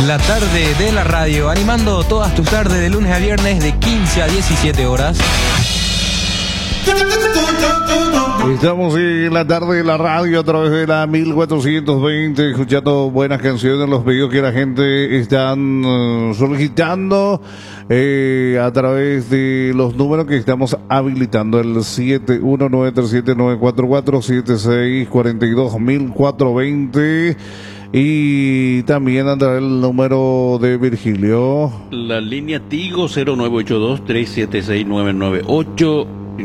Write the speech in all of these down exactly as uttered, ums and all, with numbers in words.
La tarde de la radio, animando todas tus tardes de lunes a viernes de quince a diecisiete horas. Estamos en la tarde de la radio a través de la mil cuatrocientos veinte, escuchando buenas canciones, los pedidos que la gente están uh, solicitando eh, a través de los números que estamos habilitando, el siete uno nueve tres siete nueve cuatro cuatro siete seis cuatro dos mil cuatrocientos veinte. Y también andará el número de Virgilio. La línea Tigo cero nueve ocho dos tres siete seis nueve nueve ocho.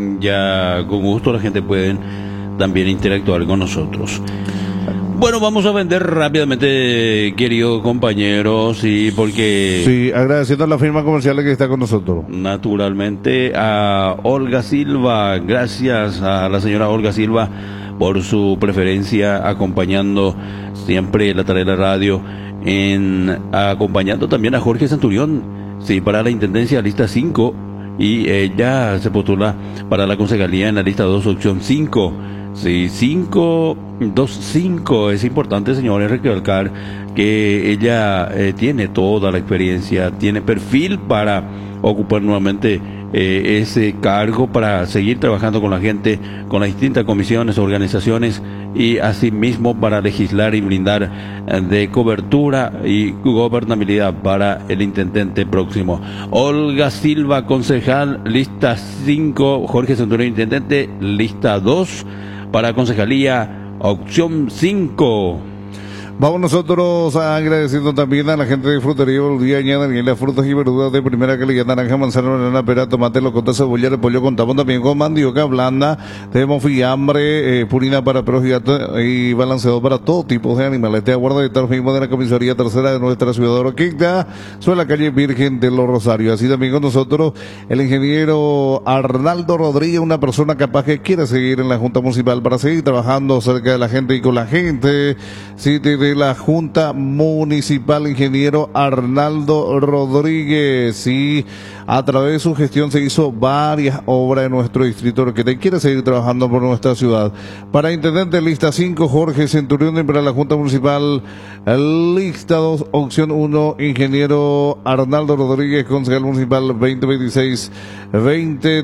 Ya con gusto la gente puede también interactuar con nosotros. Bueno, vamos a vender rápidamente, queridos compañeros, y porque... Sí, agradeciendo a la firma comercial que está con nosotros. Naturalmente a Olga Silva, gracias a la señora Olga Silva por su preferencia acompañando siempre la tarde de la radio, en acompañando también a Jorge Centurión, sí, para la Intendencia lista cinco, y ella se postula para la concejalía en la lista dos, opción cinco. Sí, cinco, dos, cinco. Es importante, señores, recalcar que ella eh, tiene toda la experiencia, tiene perfil para ocupar nuevamente eh, ese cargo, para seguir trabajando con la gente, con las distintas comisiones, organizaciones, y asimismo para legislar y brindar eh, de cobertura y gobernabilidad para el intendente próximo. Olga Silva, concejal, lista cinco. Jorge Centurión, intendente, lista dos. Para concejalía, opción cinco. Vamos nosotros agradeciendo también a la gente de Frutería Boldiaña, Daniela, frutas y verduras de primera calidad, naranja, manzana, banana, pera, tomate, locota, cebolla, repollo. Contamos también con mandioca blanda, tenemos fiambre, eh, purina para perros y gatos y balanceador para todo tipo de animales. Te aguardo de estar mismo de la comisaría tercera de nuestra ciudad de Oroquita, sobre la calle Virgen de los Rosarios. Así también con nosotros el ingeniero Arnaldo Rodríguez, una persona capaz que quiere seguir en la Junta Municipal para seguir trabajando cerca de la gente y con la gente. Sí, de la Junta Municipal, ingeniero Arnaldo Rodríguez. Sí, a través de su gestión se hizo varias obras en nuestro distrito que te quiere seguir trabajando por nuestra ciudad. Para intendente, lista cinco, Jorge Centurión. Y para la Junta Municipal, lista dos, opción uno, ingeniero Arnaldo Rodríguez, concejal municipal veinte veintiséis veinte